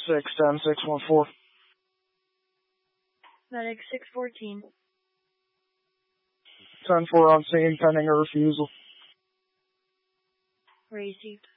610-614. Medic 614. 10-4 on scene, pending a refusal. Received.